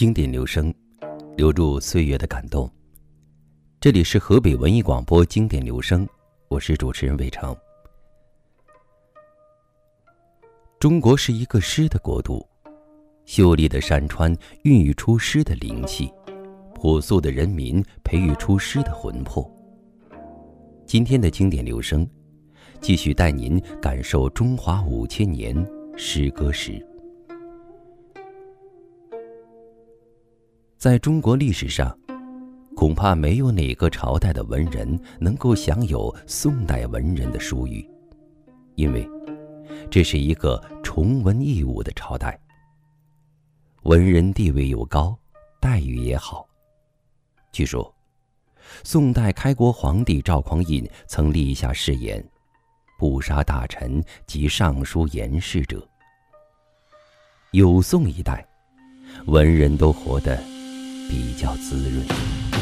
经典留声，留住岁月的感动。这里是河北文艺广播经典留声，我是主持人魏成。中国是一个诗的国度，秀丽的山川孕育出诗的灵气，朴素的人民培育出诗的魂魄。今天的经典留声，继续带您感受中华5000年诗歌史。在中国历史上，恐怕没有哪个朝代的文人能够享有宋代文人的殊遇，因为这是一个崇文抑武的朝代，文人地位又高，待遇也好。据说宋代开国皇帝赵匡胤曾立下誓言，不杀大臣及上书言事者。有宋一代，文人都活得比较滋润。